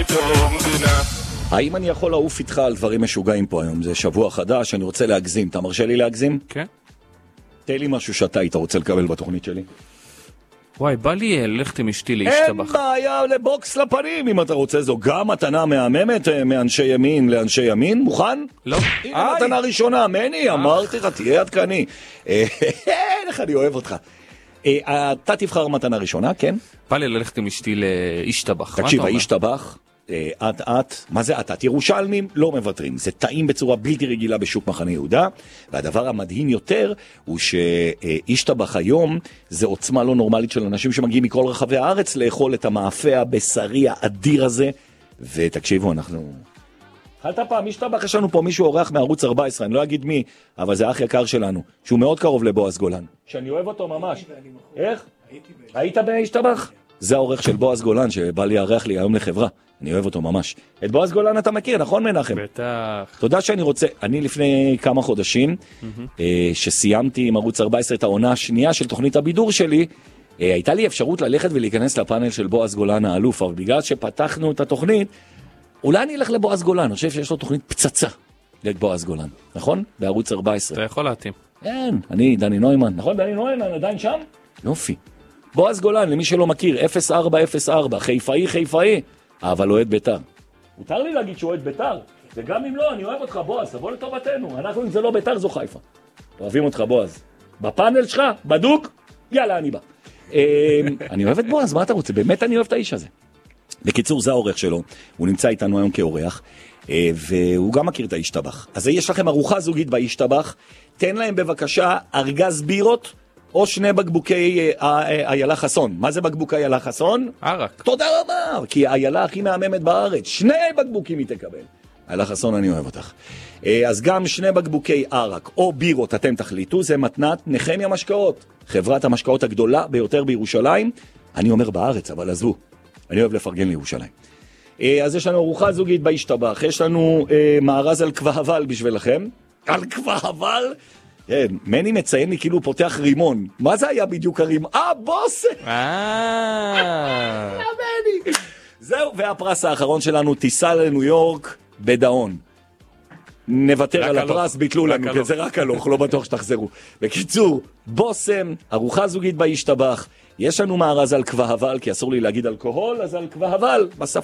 האם אני יכול לעוף איתך על דברים משוגעים פה היום? זה שבוע חדש, אני רוצה להגזים. אתה מרשה לי להגזים? כן. תן לי משהו שאתה היית רוצה לקבל בתוכנית שלי. וואי, בא לי ללכת עם אשתי להשתבח. אין בעיה לבוקס לפנים אם אתה רוצה. זו גם מתנה מהממת מאנשי ימין לאנשי ימין. מוכן? לא. הנה מתנה ראשונה, מני, אמרתי לך, תהיה עדכני. איך אני אוהב אותך. אתה תבחר מתנה ראשונה, כן? בא לי ללכת עם אשתי להשתבח. תקשיב, האשתבח, את, מה זה את? ירושלמים לא מוותרים. זה טעים בצורה בלתי רגילה בשוק מחנה יהודה, והדבר המדהים יותר הוא שאשתבח היום זה עוצמה לא נורמלית של אנשים שמגיעים מכל רחבי הארץ לאכול את המאפה הבשרי האדיר הזה, ותקשיבו, אנחנו... אכלת פעם אשתבח? יש לנו פה מישהו אורח מערוץ 14, אני לא אגיד מי, אבל זה אח יקר שלנו, שהוא מאוד קרוב לבועז גולן. שאני אוהב אותו ממש. איך? היית באשתבח? זה העורך של בועז גולן שבא להיערך לי היום לחברה. אני אוהב אותו ממש. את בועז גולן אתה מכיר, נכון מנחם? בטח. תודה שאני רוצה, אני לפני כמה חודשים, שסיימתי עם ערוץ 14 את העונה השנייה של תוכנית הבידור שלי, הייתה לי אפשרות ללכת ולהיכנס לפאנל של בועז גולן האלוף, אבל בגלל שפתחנו את התוכנית, אולי אני אלך לבועז גולן, אני חושב שיש לו תוכנית פצצה לבועז גולן, נכון? בערוץ 14. אתה יכול להתאים. כן, אני דני נוימן, נכון דני נוימן, עדיין שם? יופי. בועז גולן, למי שלא מכיר, 0404, חיפאי, אבל אוהד ביתר. מותר לי להגיד שהוא אוהד ביתר, וגם אם לא, אני אוהב אותך בועז, תבוא לטובתנו, אנחנו אם זה לא ביתר זו חיפה. אוהבים אותך בועז. בפאנל שלך, בדוק, יאללה אני בא. אני אוהב את בועז, מה אתה רוצה? באמת אני אוהב את האיש הזה. בקיצור, זה העורך שלו, הוא נמצא איתנו היום כאורח, והוא גם מכיר את האשתבח. אז יש לכם ארוחה זוגית באשתבח, תן להם בבקשה ארגז בירות, או 2 בקבוקי איילה חסון. מה זה בקבוק איילה חסון? ערק. תודה רבה, כי איילה הכי מהממת בארץ. 2 בקבוקים היא תקבל. איילה חסון, אני אוהב אותך. אז גם 2 בקבוקי ערק או בירות, אתם תחליטו, זה מתנת נחמיה משקאות. חברת המשקאות הגדולה ביותר בירושלים. אני אומר בארץ, אבל עזבו. אני אוהב לפרגן לירושלים. אז יש לנו ארוחה זוגית באשתבח. יש לנו מארז על קבהבל בשבילכם. על קבהבל? כן, מני מציין לי כאילו הוא פותח רימון. מה זה היה בדיוק הרימון? בוס! מני! זהו, והפרס האחרון שלנו, טיסה לניו יורק בדאון. נוותר על הפרס, ביטלו לנו, כי זה רק הלוך, לא בטוח שתחזרו. בקיצור, בוסם, ארוחה זוגית באשתבח, יש לנו מארז על קבהבל, כי אסור לי להגיד אלכוהול, אז על קבהבל, בשפה